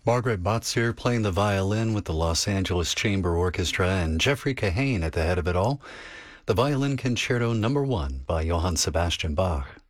Margaret Botzier playing the violin with the Los Angeles Chamber Orchestra and Jeffrey Kahane at the head of it all. The Violin Concerto No. 1 by Johann Sebastian Bach.